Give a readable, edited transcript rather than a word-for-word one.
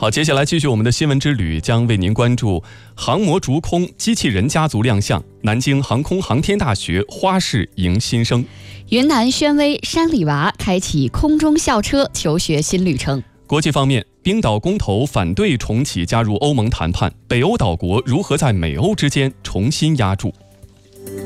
好，接下来继续我们的新闻之旅，将为您关注航模逐空机器人家族亮相，南京航空航天大学花式迎新生， 云南宣威山里娃开启空中校车求学新旅程。 国际方面，冰岛公投反对重启加入欧盟谈判，北欧岛国如何在美欧之间重新压住？